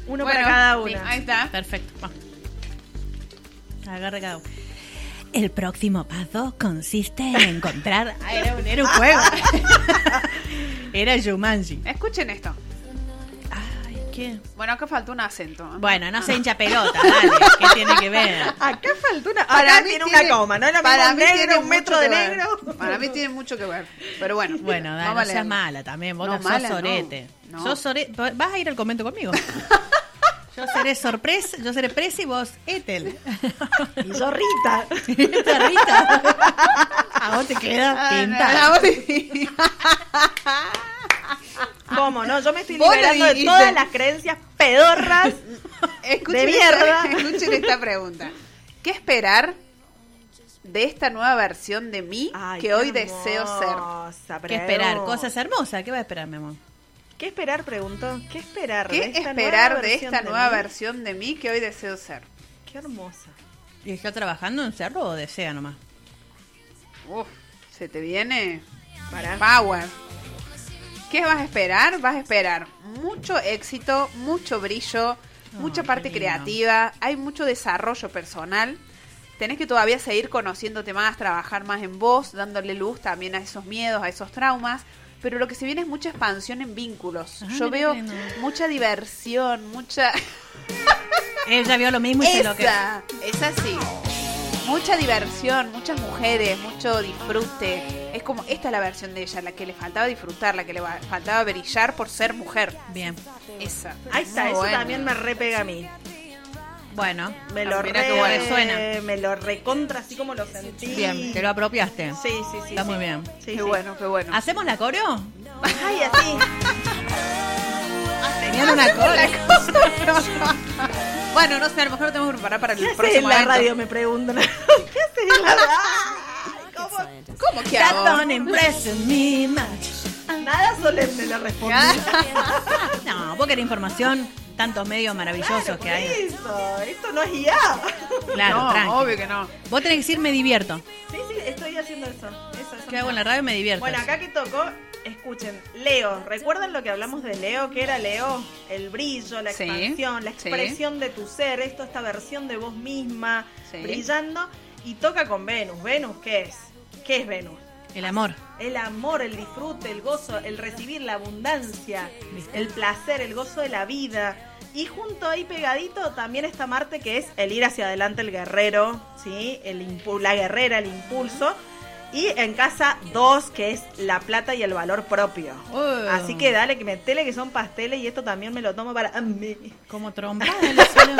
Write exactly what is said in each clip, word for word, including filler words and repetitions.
Uno bueno, para cada una. Sí, ahí está. Perfecto. Va. Agarre cada uno. El próximo paso consiste en encontrar... Ah, era, un, era un juego. Era Jumanji. Escuchen esto. Ay, ¿qué? Bueno, acá faltó un acento. ¿eh? Bueno, no se hincha pelota, dale. ¿Qué tiene que ver? Acá faltó una... Para Acá mí tiene tiene- una coma, ¿no? Es lo para mismo mí tiene negro, un metro mucho de que ver. negro. Para mí tiene mucho que ver. Pero bueno. Bueno, dale, vamos no a seas leerlo. mala también. Vos No, sos mala, no. sorete. No. Sos sorete. Vas a ir al convento conmigo. Yo seré sorpresa, yo seré presa y vos Ethel. Y zorrita. Esta Rita. A vos te queda Ah, pinta. no, vos sí. ¿Cómo no? Yo me estoy Vos le liberando de dijiste. todas las creencias pedorras. Escuchen De mierda. esta- escuchen esta pregunta. ¿Qué esperar de esta nueva versión de mí Ay, que qué hoy deseo ser? hermosa ¿Qué esperar? pregunta. Cosas hermosas. ¿Qué va a esperar, mi amor? ¿Qué esperar? Preguntó. ¿Qué esperar? ¿Qué de esta esperar nueva de versión esta nueva mí? versión de mí que hoy deseo ser? Qué hermosa. ¿Y está trabajando en Cerro o desea nomás? Uf, se te viene Pará. power. ¿Qué vas a esperar? Vas a esperar mucho éxito, mucho brillo, mucha qué parte lindo. creativa, hay mucho desarrollo personal. Tenés que todavía seguir conociéndote más, trabajar más en vos, dándole luz también a esos miedos, a esos traumas. Pero lo que se viene es mucha expansión en vínculos. Ah, Yo mira veo qué lindo. mucha diversión, mucha... Ella vio lo mismo y se lo que... Esa, esa sí. Mucha diversión, muchas mujeres, mucho disfrute. Es como, esta es la versión de ella, la que le faltaba disfrutar, la que le va- faltaba brillar por ser mujer. Bien. Esa. Ahí está, Muy eso buena. también me repega a mí. Bueno, Me lo mira re, qué bueno suena. Me lo recontra así como lo sentí. bien, te lo apropiaste. Sí, sí, sí. Está sí. muy bien. Sí, Qué sí. bueno, qué bueno. ¿Hacemos la coreo? Ay, así. Tenían una cola. Bueno, no sé, a lo mejor lo tenemos que preparar para el ¿Qué haces en próximo la evento. radio? Me preguntan. ¿Qué haces en la radio? ¿Cómo? ¿Cómo que That hago? don't impress me much. Nada solemne le respondí. No, vos querés información, tantos medios maravillosos que hay. Eso, esto no es I A. Claro, No, tranqui. obvio que no. Vos tenés que decir me divierto. Sí, sí, estoy haciendo eso. eso, eso. ¿Qué hago en la radio? Me divierto. Bueno, acá que tocó, escuchen, Leo, ¿recuerdan lo que hablamos de Leo? ¿Qué era Leo? El brillo, la Sí, expansión, la sí. expresión de tu ser, esto, esta versión de vos misma, Sí. brillando, y toca con Venus. ¿Venus qué es? ¿Qué es Venus? El amor. El amor, el disfrute, el gozo, el recibir la abundancia, el placer, el gozo de la vida. Y junto ahí pegadito también está Marte, que es el ir hacia adelante, el guerrero, ¿sí? El impu- la guerrera, el impulso. Y en casa dos, que es la plata y el valor propio. Uh. Así que dale, que metele que son pasteles y esto también me lo tomo para mí. Como trompada en el cielo.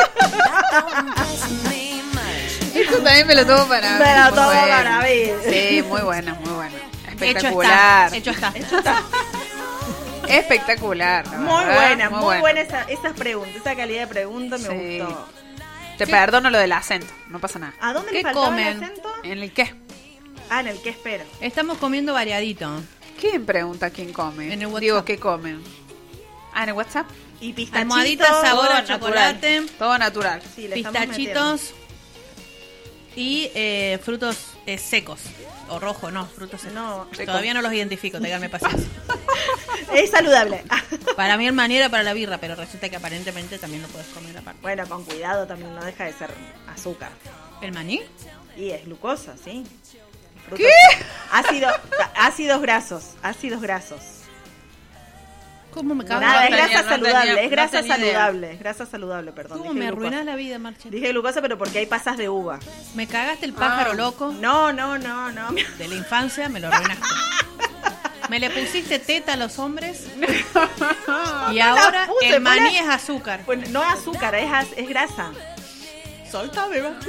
Esto también me lo tomo para Me lo muy tomo bueno. para mí. Sí, muy buena, muy buena. Hecho Espectacular. está. Hecho está. Espectacular. la Muy verdad, buena, muy, buena. buena esa, esas preguntas, esa calidad de pregunta me Sí. gustó. Te perdono lo del acento, no pasa nada. ¿A dónde ¿Qué le faltaba comen? el acento? ¿En el qué? Ah, en el que espero. Estamos comiendo variadito. ¿Quién pregunta quién come? En el WhatsApp. Digo, ¿qué comen? Ah, en el WhatsApp. Y pistachitos. Almohaditas sabor Todo a natural. chocolate, Todo natural. Sí, le estamos pistachitos y eh, frutos eh, secos. O rojo, no, frutos secos. No, Todavía no los identifico, ténganme paciencia. metiendo. Es saludable. Para mí el maní era para la birra, pero resulta que aparentemente también lo puedes comer aparte. Bueno, con cuidado también, no deja de ser azúcar. ¿El maní? Y es glucosa, sí. Frutos- ¿Qué? Ácido, ácidos grasos, ácidos grasos. ¿Cómo me cago? Nada, es tenía- grasa no saludable, tenía- es grasa no tenía idea. saludable, es grasa saludable, perdón. ¿Cómo dije me glucosa. arruinás la vida, Marcha? Dije glucosa, pero porque hay pasas de uva. Me cagaste el pájaro Ah. loco No, no, no, no. de la infancia, me lo arruinaste. Me le pusiste teta a los hombres y ahora puse, el maní ponle- es azúcar. Pues no es azúcar, es, az- es grasa. Soltame, va.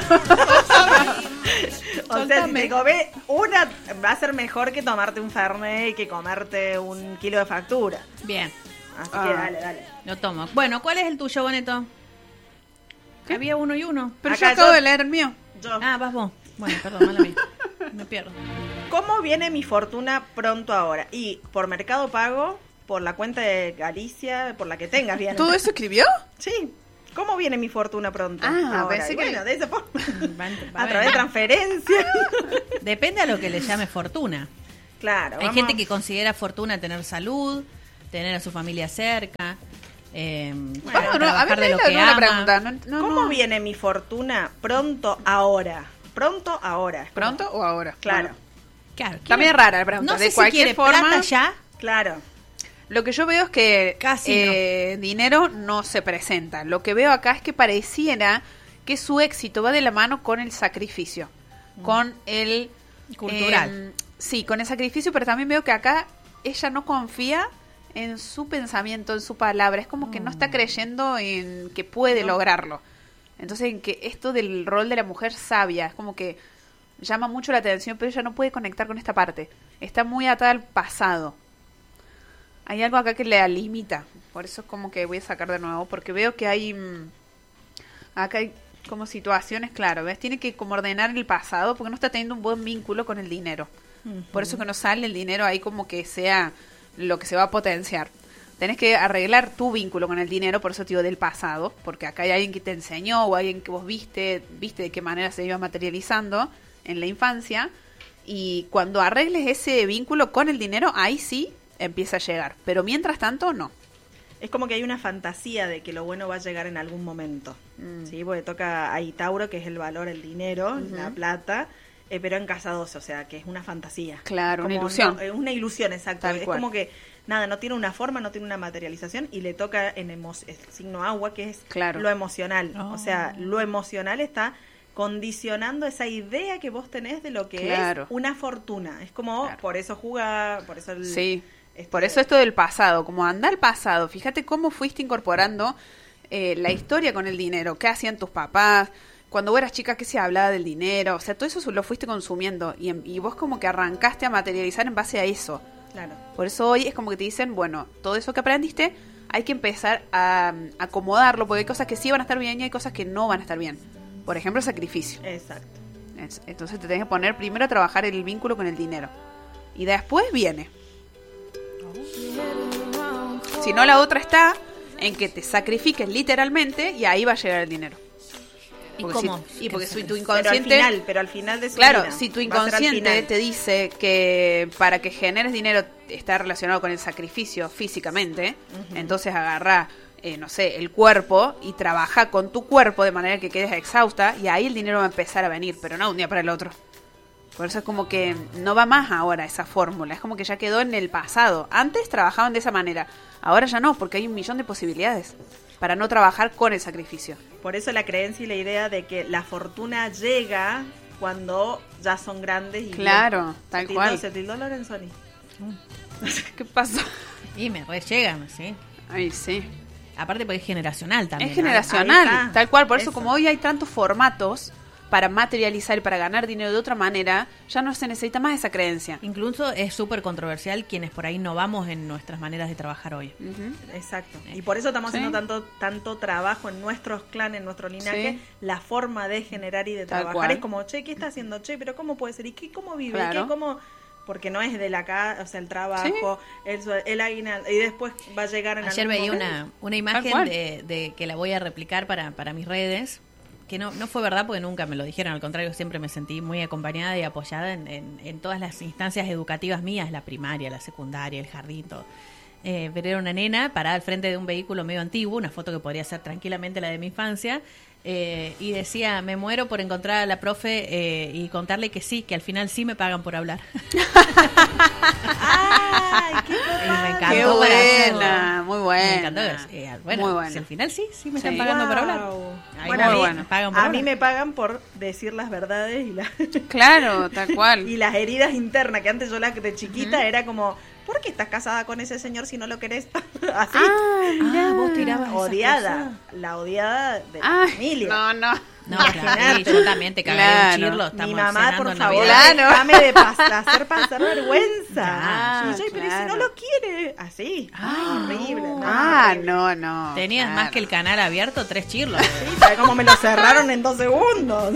O sea, si Soltame. te comes una, va a ser mejor que tomarte un Fernet y que comerte un kilo de factura. Bien, Así Ah. que dale, dale. lo tomo. Bueno, ¿cuál es el tuyo, Boneto? Había uno y uno. Pero Acá yo acabo yo- de leer el mío. Yo. Ah, vas vos. Bueno, perdón, mala mía. Me pierdo. ¿Cómo viene mi fortuna pronto ahora? Y por Mercado Pago, por la cuenta de Galicia, por la que tengas, viene. ¿Todo eso escribió? Sí. ¿Cómo viene mi fortuna pronto? Ah, ahora? pensé Y que- bueno, de esa forma. Va- va A a través de ver. transferencia. Depende a lo que le llame fortuna. Claro. Hay vamos gente a- que considera fortuna tener salud, tener a su familia cerca, Eh, Bueno, para no, a trabajar ver, de lo la- que no la ama. pregunta. No, no, ¿Cómo no. viene mi fortuna? Pronto, ahora. Pronto, ahora. Es como- ¿Pronto o ahora? Claro, Bueno, Claro, también quiere- rara la pregunta. No de sé si cualquier quiere forma, plata ya. claro. lo que yo veo es que Casi eh, dinero no se presenta. Lo que veo acá es que pareciera que su éxito va de la mano con el sacrificio, con el Cultural. eh, sí, con el sacrificio, pero también veo que acá ella no confía en su pensamiento, en su palabra. Es como que no está creyendo en que puede lograrlo. Entonces, en que esto del rol de la mujer sabia, es como que llama mucho la atención, pero ella no puede conectar con esta parte. Está muy atada al pasado. Hay algo acá que la limita. Por eso es como que voy a sacar de nuevo, porque veo que hay... mm, acá hay como situaciones, claro, ¿ves? Tiene que como ordenar el pasado porque no está teniendo un buen vínculo con el dinero. Por eso que no sale el dinero ahí como que sea lo que se va a potenciar. Tenés que arreglar tu vínculo con el dinero, por eso te digo del pasado, porque acá hay alguien que te enseñó o alguien que vos viste, viste de qué manera se iba materializando en la infancia, y cuando arregles ese vínculo con el dinero, ahí sí empieza a llegar, pero mientras tanto no. Es como que hay una fantasía de que lo bueno va a llegar en algún momento. Mm. Sí, porque toca ahí Tauro, que es el valor, el dinero, Ujú. la plata, eh, pero en casa doce, o sea, que es una fantasía. Claro, una Como ilusión. no, es una ilusión, exacto. Tal es cual. como que, nada, no tiene una forma, no tiene una materialización y le toca en emo- el signo agua, que es Claro. lo emocional. Oh. O sea, lo emocional está condicionando esa idea que vos tenés de lo que Claro. es una fortuna. Es como, Claro. por eso jugar, por eso el... Sí, este- por eso esto del pasado, como anda al pasado, fíjate cómo fuiste incorporando eh, la historia con el dinero, qué hacían tus papás, cuando vos eras chica, qué se hablaba del dinero, o sea, todo eso lo fuiste consumiendo y, en- y vos como que arrancaste a materializar en base a eso. Claro. Por eso hoy es como que te dicen, bueno, todo eso que aprendiste hay que empezar a um, acomodarlo, porque hay cosas que sí van a estar bien y hay cosas que no van a estar bien. Por ejemplo, el sacrificio. Exacto. Es- Entonces te tenés que poner primero a trabajar el vínculo con el dinero. Y después viene. Si no, la otra está en que te sacrifiques literalmente y ahí va a llegar el dinero. ¿Y Porque cómo? si- y porque si tu Pero al inconsciente... final, pero al final de su Claro, vida. si tu Va a ser al inconsciente final. te dice que para que generes dinero está relacionado con el sacrificio físicamente, entonces agarra, eh, no sé, el cuerpo y trabaja con tu cuerpo de manera que quedes exhausta y ahí el dinero va a empezar a venir, pero no un día para el otro. Por eso es como que no va más ahora esa fórmula, es como que ya quedó en el pasado. Antes trabajaban de esa manera, ahora ya no, porque hay un millón de posibilidades para no trabajar con el sacrificio. Por eso la creencia y la idea de que la fortuna llega cuando ya son grandes y Claro, tal se tildó- cual. Se tildó Lorenzoni. ¿Qué pasó? Y me re llegan, sí. Ay, sí. Aparte porque es generacional también. Es ¿no? generacional, Ahí está. tal cual. Por eso, Eso. como hoy hay tantos formatos para materializar y para ganar dinero de otra manera, ya no se necesita más esa creencia. Incluso es súper controversial quienes por ahí no vamos en nuestras maneras de trabajar hoy. Ujú. Exacto. Y por eso estamos Sí. haciendo tanto tanto trabajo en nuestros clanes, en nuestro linaje. Sí. La forma de generar y de Tal trabajar cual. es como, che, ¿qué está haciendo? Che, pero ¿cómo puede ser? ¿Y qué, cómo vive? ¿Y Claro. qué, cómo...? Porque no es de la casa, o sea, el trabajo, el, sue- el aguinaldo, y después va a llegar en Ayer algún veía momento. una, una Tal imagen cual. de, de que la voy a replicar para, para mis redes, que no, no fue verdad porque nunca me lo dijeron, al contrario, siempre me sentí muy acompañada y apoyada en, en, en todas las instancias educativas mías, la primaria, la secundaria, el jardín, todo. Eh, pero era una nena parada al frente de un vehículo medio antiguo, una foto que podría ser tranquilamente la de mi infancia, eh, y decía, me muero por encontrar a la profe eh, y contarle que sí, que al final sí me pagan por hablar. ¡Ay, qué Y me encantó Qué para buena, hacerlo. muy buena. Me encantó. Eh, bueno, Muy buena. si al final sí, sí me están Sí. pagando por hablar. Guau. Ahí Bueno, me a mí, bueno. pagan por a hablar. mí me pagan por decir las verdades y, la- Claro, tal cual. y las heridas internas, que antes yo la de chiquita era como, ¿por qué estás casada con ese señor si no lo querés? Así. Ah, vos tirabas esas odiada, la odiada de la Ay, familia. no, no. No, claro, sí, yo también te cagaré Claro. un chirlo. Mi Estamos mamá, cenando por en favor, Navidad. Claro. déjame de pas- hacer pasar vergüenza. Ah, Y yo, pero ¿y si claro. no lo quiere? Así. Ah, horrible. no, Ah, horrible. no, no. Tenías claro. más que el canal abierto, tres chirlos. Sí, ¿sabes cómo me lo cerraron en dos segundos?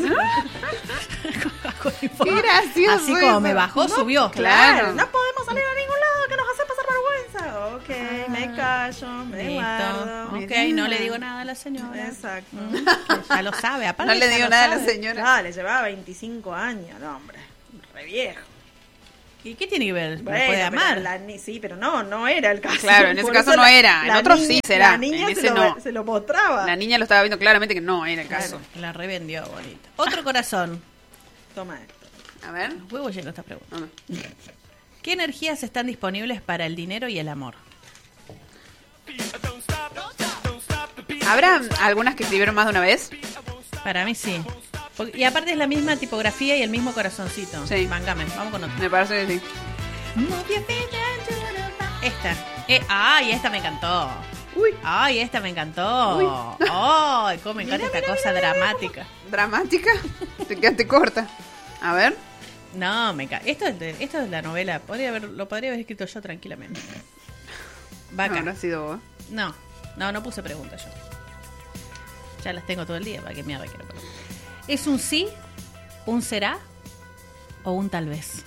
Qué gracioso Así como eso. me bajó, subió. Claro. No podemos salir a ningún lado que nos hace pasar vergüenza. Ok, me callo, me Listo. guardo. Ok, no le digo nada a la señora. Exacto. Mm, que ya lo sabe. Aparte No le ya digo lo nada a la sabe. señora. Ah, le llevaba veinticinco años, no, hombre. Re viejo. ¿Y qué tiene que ver? ¿Lo Bueno, puede pero amar? la ni- sí, pero no, no era el caso. Claro, en ese Por caso eso no la- era. En la otros niña- sí será. La niña En se, ese lo, no. se lo mostraba. La niña lo estaba viendo claramente que no era el caso. La revendió, bonita. Otro corazón. Toma esto. A ver. Los huevos llenos esta pregunta. Ah. ¿Qué energías están disponibles para el dinero y el amor? ¿Habrá algunas que escribieron más de una vez? Para mí sí. Porque- y aparte es la misma tipografía y el mismo corazoncito. Sí. Mangame, vamos con otro. Me parece que sí. Esta. Eh, ay, esta me encantó. Uy. Ay, esta me encantó. Uy. Ay, cómo me encanta esta cosa dramática. ¿Dramática? Te quedaste corta. A ver. No, me encanta. Esto es, de- esto es la novela. Podría haber, lo podría haber escrito yo tranquilamente. Va No, acá. no ha sido vos. No, no, no puse preguntas yo. Ya las tengo todo el día, para que mierda quiero preguntar. ¿Es un sí, un será o un tal vez?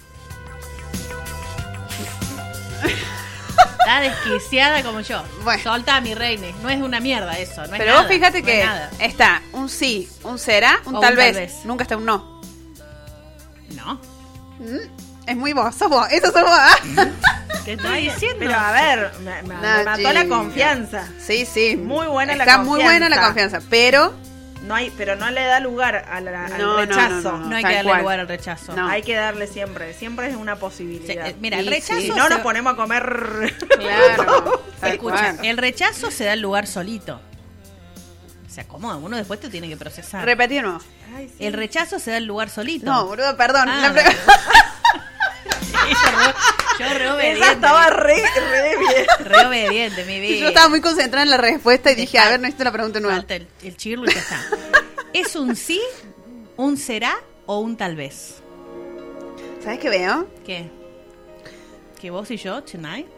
Está desquiciada como yo. Bueno. Solta mi reine. No es una mierda eso. No es Pero nada, vos fíjate no que es nada. está un sí, un será, un O tal un tal vez. vez. Nunca está un no. No. Mm, Es muy vos, sos vos. Eso sos vos. ¿Ah? ¿Qué estoy diciendo? Pero a ver, me, me- me No, mató la chica. confianza. Sí, sí. Muy buena la Está muy buena la confianza. confianza, pero No hay, pero no le da lugar a la- al No, no, rechazo. no, no, No hay tal que darle cual. lugar al rechazo. No. Hay que darle siempre. Siempre es una Se- posibilidad. eh, mira, el Y rechazo. sí. Si no, se- nos ponemos a comer. claro. tal Escucha, cual. el rechazo se da el lugar solito. Se acomoda, uno después te tiene que procesar. Repetí de nuevo. Ay, sí. El rechazo se da el lugar solito. No, boludo, perdón. Ah, La pre- Sí, yo re- yo re obediente. Esa estaba re, re bien. Re obediente, mi vida. Yo estaba muy concentrada en la respuesta y dije, Está- a ver, necesito la pregunta nueva. Falta el, el chirlo y ya está. ¿Es un sí, un será o un tal vez? ¿Sabes qué veo? ¿Qué? ¿Que vos y yo, tonight?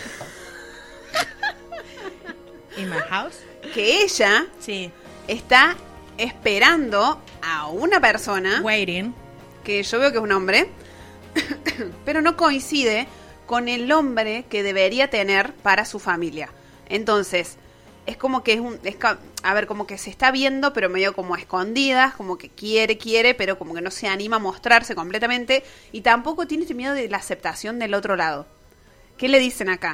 ¿In my house? Que ella Sí. está esperando a una persona Waiting. que yo veo que es un hombre, pero no coincide con el hombre que debería tener para su familia. Entonces, es como que es un... Es, ca- a ver, como que se está viendo, pero medio como a escondidas, como que quiere, quiere, pero como que no se anima a mostrarse completamente, y tampoco tiene este miedo de la aceptación del otro lado. ¿Qué le dicen acá?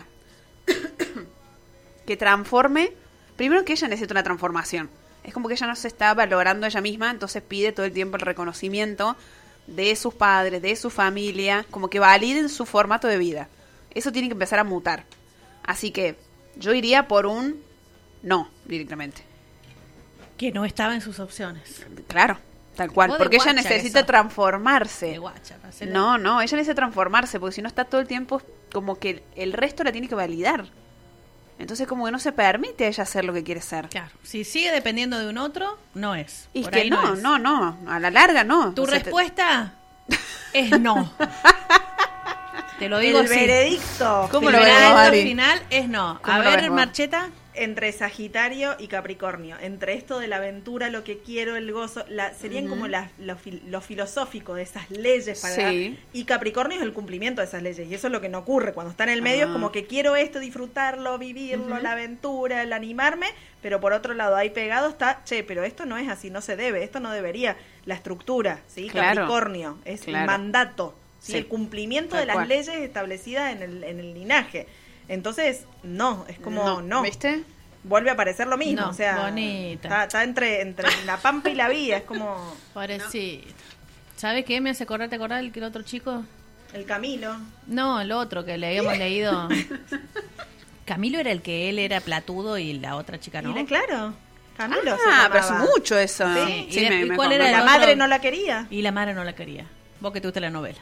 Que transforme... Primero que ella necesita una transformación. Es como que ella no se está valorando ella misma, entonces pide todo el tiempo el reconocimiento de sus padres, de su familia, como que validen su formato de vida. Eso tiene que empezar a mutar. Así que yo iría por un no, directamente. Que no estaba en sus opciones. Claro, tal cual. Vos de Porque ella guacha necesita eso. transformarse. De guacha, para hacerla- No, no, ella necesita transformarse, porque si no está todo el tiempo como que el resto la tiene que validar. Entonces como que no se permite a ella hacer lo que quiere ser. Claro, si sigue dependiendo de un otro, no es. Y es Por que ahí no, es. no, no, a la larga no. Tu O sea, te- respuesta es no. Te lo digo El así. veredicto. ¿Cómo El lo ves, veredicto Ari? final es no. ¿Cómo A lo ver, ves vos? Marcheta. Entre Sagitario y Capricornio, entre esto de la aventura, lo que quiero, el gozo, la, serían Ujú. como la- lo, fil- lo filosófico de esas leyes para Sí. y Capricornio es el cumplimiento de esas leyes y eso es lo que no ocurre cuando está en el medio. Ah. Es como que quiero esto, disfrutarlo, vivirlo, Ujú. la aventura, el animarme, pero por otro lado ahí pegado está, che, pero esto no es así, no se debe, esto no debería, la estructura, ¿sí? Claro. Capricornio es Claro. el mandato, ¿sí? Sí. El cumplimiento Tal de las cual. leyes establecidas en el, en el linaje. Entonces, no, es como no. ¿Viste? Vuelve a aparecer lo mismo, No, o sea, bonita. está, está entre, entre la pampa y la vía, es como Pobrecito. ¿Sabes qué me hace acordar? ¿Te acordás del que el otro chico? el Camilo. No, el otro que le habíamos leído. Camilo era el que él era platudo y la otra chica no. Mira, claro, Camilo se Ah, pero llamaba. hace mucho eso. Sí, Sí, y de- me, ¿y me cuál acuerdo. era La el madre otro? no la quería. Y la madre no la quería. Vos que te gusta la novela.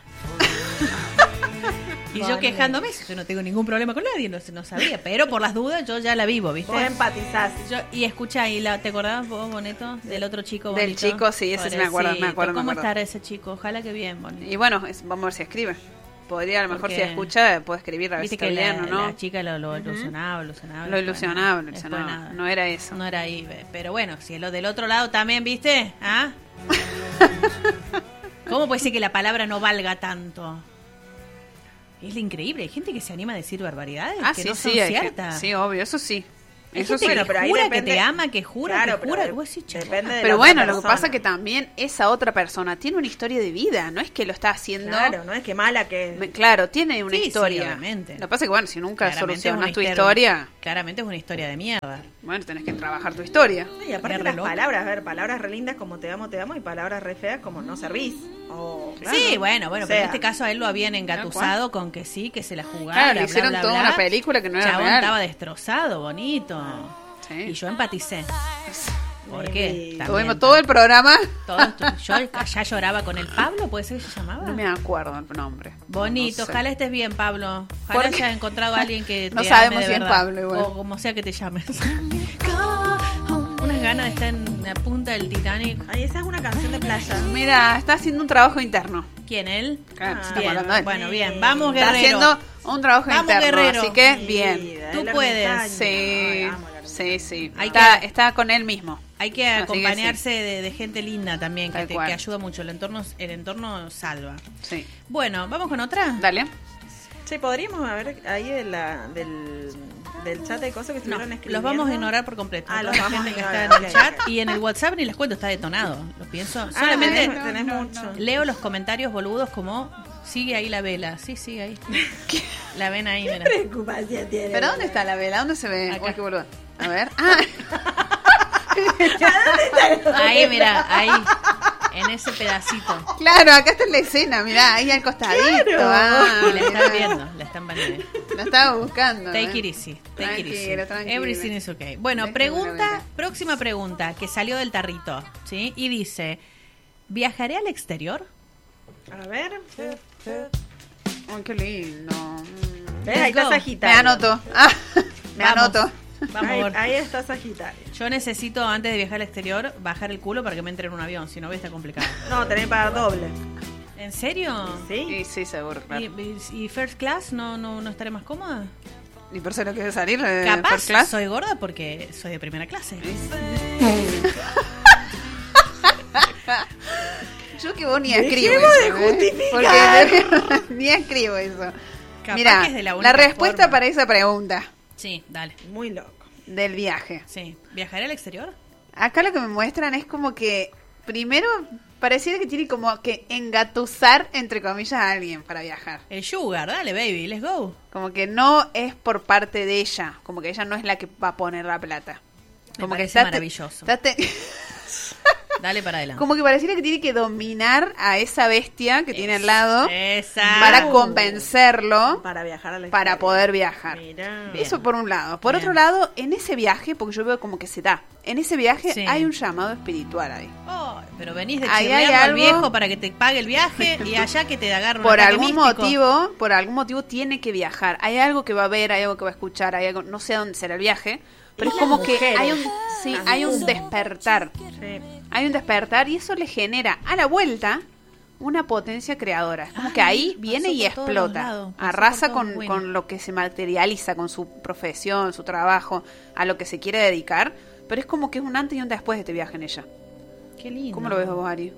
Y yo Bonito. quejándome, yo no tengo ningún problema con nadie, no, no sabía, pero por las dudas yo ya la vivo, ¿viste? Vos empatizás. Yo, y escucha, y la, ¿te acordás vos, Boneto? Del otro chico Del bonito? chico, sí, ese sí me acuerdo, me Pobrecito. acuerdo, me ¿Cómo acuerdo. estará ese chico? Ojalá que bien, Bonito. Y bueno, es- vamos a ver si escribe. Podría, a lo mejor Porque- si escucha, puede escribir a ver si Viste está que bien la, o no. la chica lo, lo ilusionaba, ilusionaba. Lo después ilusionaba, nada, lo después ilusionaba. nada. No era eso. No era ahí, ve. Pero bueno, si es lo del otro lado también, ¿viste? ¿Ah? ¿Cómo puede ser que la palabra no valga tanto? Es increíble, hay gente que se anima a decir barbaridades Ah, que sí, no son sí, hay que- ciertas. sí, obvio, eso sí. Eso sí. Bueno, pero ahí jura depende- que te ama, que jura, Claro, que jura. pero Vos decís, che, depende de la Pero otra bueno, lo que persona. pasa es que también esa otra persona tiene una historia de vida, no es que lo está haciendo... Claro, no es que mala que... Me- Claro, tiene una Sí, sí, historia. obviamente. Lo que pasa es que, bueno, si nunca claramente es solucionas una tu historia- historia, Claramente es una historia de mierda. bueno, tenés que trabajar tu historia. Y aparte Es re las loco. palabras, a ver, palabras re lindas como te amo, te amo, y palabras re feas como no servís. O, claro, Sí, bueno, bueno, o pero en sea, este caso a él lo habían engatusado con que sí, que se la jugara. Claro, le bla, hicieron bla, toda bla. una película que no era Chabón real. estaba destrozado, bonito. Sí. Y yo empaticé. ¿Por Sí. qué? También. Tuvimos todo el programa. Todo esto. Yo ya lloraba con el Pablo, ¿puede ser que se llamaba? No me acuerdo el nombre. Bonito, No sé. ojalá estés bien, Pablo. ¿Por Ojalá qué? hayas encontrado a alguien que te No ame sabemos de si es verdad. Pablo igual. O como sea que te llames. Unas ganas de estar en la punta del Titanic. Ay, esa es una canción de playa. Mira, está haciendo un trabajo interno. ¿Quién, él? Claro, Ah, estamos Bien, hablando de él. bueno, bien. Vamos, Está guerrero. haciendo un trabajo Vamos, interno, guerrero. así que Sí, bien. de Tú la puedes. ermitaña. Sí, Ay, amo la ermitaña. sí, sí. Hay Está, que- está con él mismo. Hay que Así que acompañarse de, de gente linda también, que, Tal te, cual. que ayuda mucho. El entorno, el entorno salva. Sí. Bueno, ¿vamos con otra? Dale. Che, podríamos ver ahí de la, del, del chat de cosas que No, estuvieron escribiendo. los vamos a ignorar por completo. Ah, Toda los la vamos gente a que está ignorar, en el ok, chat ok. y en el WhatsApp ni les cuento, está detonado. Lo pienso. Ah, Solamente tenés, tenés no, mucho. leo los comentarios boludos como sigue ahí la vela. Sí, sigue ahí. La ven ahí, mira. Preocupación tiene. ¿Pero dónde está la vela? ¿Dónde se ve? Acá. Uy, qué boludo. A ver. Ah, Ahí, mira, ahí. En ese pedacito. claro, acá está la escena, mirá, ahí al costadito. Claro. Ah, Y la están mirá. viendo, la están viendo. La estaba buscando. Take ¿eh? it easy, take it Tranquila, easy. tranquila. Everything is okay. Bueno, Déjame pregunta, ver. próxima pregunta que salió del tarrito, ¿sí? Y dice, ¿viajaré al exterior? A ver. Ay, qué lindo. ¿Ves? Ahí Let's está go. Me Sagitario. anoto. Ah, me Vamos. anoto. Vamos, Ahí, Gordi. ahí está Sagitario. Yo necesito, antes de viajar al exterior, bajar el culo para que me entre en un avión, si no, voy a estar complicado. No, tenés que pagar doble. ¿En serio? ¿Sí? Sí, sí, seguro. ¿Y, Claro. y- y first class no, no, no estaré más cómoda? ¿Y por eso no quiere salir de Capaz first class? soy gorda porque soy de primera clase. Yo que vos ni Dejemos escribo de eso, ¿eh? justificar. Porque ni escribo eso. Capaz Mira, que es de la la, única respuesta forma. para esa pregunta Sí, dale. Muy loco. del viaje. Sí. ¿Viajaré al exterior? Acá lo que me muestran es como que primero pareciera que tiene como que engatusar entre comillas a alguien para viajar. El sugar, dale, baby, let's go. Como que no es por parte de ella, como que ella no es la que va a poner la plata. Me Como parece que está te- maravilloso. está te- Dale para adelante. como que pareciera que tiene que dominar a esa bestia que tiene al lado Esa. para convencerlo Para viajar al para exterior. poder viajar. Mira. Bien. Eso por un lado. Por Bien. otro lado, en ese viaje, porque yo veo como que se da, en ese viaje Sí. hay un llamado espiritual ahí. Oh, pero venís de Ahí chirlearlo hay al algo- viejo para que te pague el viaje y allá que te agarre un Por ataque algún místico. motivo, por algún motivo tiene que viajar. Hay algo que va a ver, hay algo que va a escuchar, hay algo, no sé dónde será el viaje, pero es Las como que mujeres. hay un, sí, Las hay un mujeres. despertar. Sí. Hay un despertar y eso le genera a la vuelta una potencia creadora. Es como Ay, que ahí pasó viene y por todos los explota. lados, pasó Arrasa por todos con, los con buenos. lo que se materializa, con su profesión, su trabajo, a lo que se quiere dedicar. Pero es como que es un antes y un después de este viaje en ella. Qué lindo. ¿Cómo lo ves vos, Ari?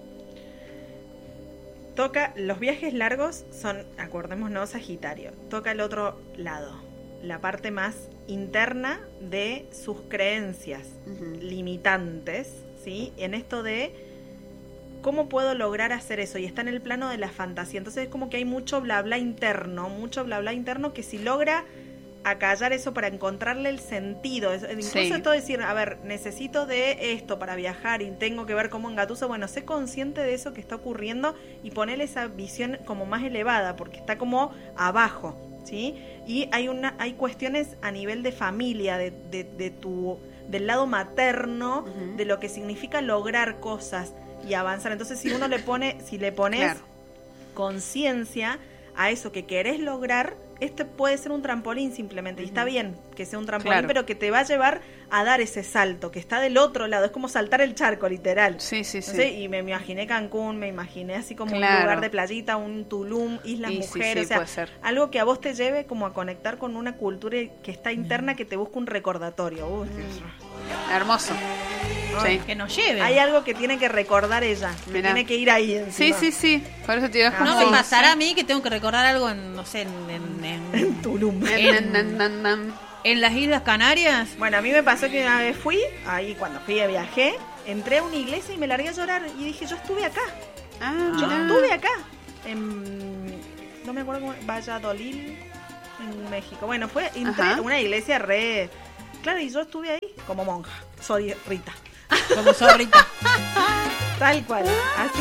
Toca, los viajes largos son, acordémonos, Sagitario. Toca el otro lado, la parte más interna de sus creencias Ujú. limitantes, ¿sí? En esto de cómo puedo lograr hacer eso. Y está en el plano de la fantasía. Entonces es como que hay mucho bla bla interno, mucho bla bla interno que si logra acallar eso para encontrarle el sentido. Es- Incluso Sí. esto de decir, a ver, necesito de esto para viajar y tengo que ver cómo engatuso. Bueno, sé consciente de eso que está ocurriendo y ponerle esa visión como más elevada, porque está como abajo, ¿sí? Y hay una, hay cuestiones a nivel de familia, de, de, de tu, del lado materno, Ujú. de lo que significa lograr cosas y avanzar. Entonces, si uno le pone, si le pones Claro. conciencia a eso que querés lograr, este puede ser un trampolín simplemente, y está bien que sea un trampolín, Claro. pero que te va a llevar a dar ese salto, que está del otro lado, es como saltar el charco, literal. Sí, sí, No sí. sé, y me, me imaginé Cancún, me imaginé así como un Claro. lugar de playita, un Tulum, Islas Y sí, Mujeres, sí, o sea, puede ser. algo que a vos te lleve como a conectar con una cultura que está interna, que te busca un recordatorio. Uy, Hermoso. Ay, Sí. Que nos lleve. hay algo que tiene que recordar ella, que Mirá. tiene que ir ahí Sí, encima. sí, sí. Por eso te digo, es Ah, como... No me Sí. pasará a mí que tengo que recordar algo en, no sé, en, en, en- Tulum. Nan, nan, nan, nan, nan. En las Islas Canarias. Bueno, a mí me pasó que una vez fui, ahí cuando fui a viaje, entré a una iglesia y me largué a llorar y dije, yo estuve acá. Ah, Yo mirá. estuve acá. En, no me acuerdo cómo, Valladolid, en México. Bueno, fue, entré Ajá. a una iglesia re... Claro, y yo estuve ahí como monja. Soy Rita. Como zorrita. Tal cual, así.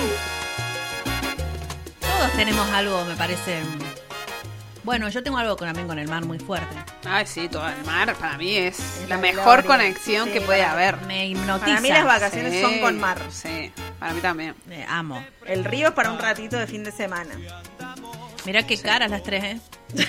Todos tenemos algo, me parece. Bueno, yo tengo algo con, también con el mar muy fuerte. Ay, sí, todo el mar para mí es Es la la mejor gloria. conexión Sí, que puede para- haber. Me hipnotiza. Para mí las vacaciones Sí, son con mar. Sí, para mí también. Eh, amo. El río es para un ratito de fin de semana. Mirá qué caras las tres, ¿eh?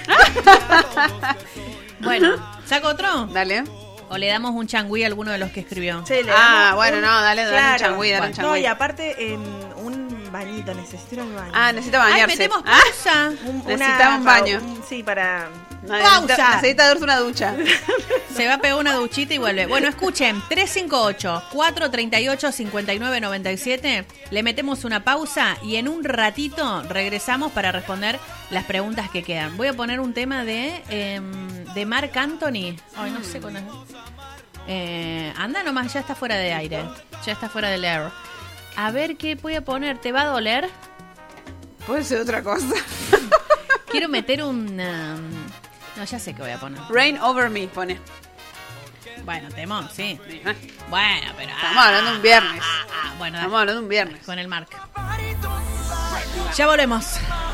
Bueno, ¿saco otro? Dale. ¿O le damos un changüí a alguno de los que escribió? Sí, le Ah, damos bueno, un- no, dale, dale un changüí, dale un No, changüí. y aparte, em, un bañito, necesito ir al baño. Ah, necesita ¡Ay, bañarse. metemos Ah, pausa! Un- necesitaba un para- baño. un- sí, para... no, Pausa. necesita, necesita darse una ducha. Se va a pegar una duchita y vuelve. Bueno, escuchen, tres cinco ocho, cuatro tres ocho, cinco nueve nueve siete. Le metemos una pausa y en un ratito regresamos para responder las preguntas que quedan. Voy a poner un tema de, em, de Marc Anthony. Ay, no sé cuándo es. Eh, anda nomás, ya está fuera de aire. Ya está fuera del air. A ver qué voy a poner. ¿Te va a doler? Puede ser otra cosa. Quiero meter un... um, no, ya sé qué voy a poner. Rain over me, pone. Bueno, temón, sí. Sí, ¿eh? Bueno, pero... Estamos hablando de un viernes. Ah, ah, bueno, Estamos hablando de un viernes. con el Marc. Ya volvemos.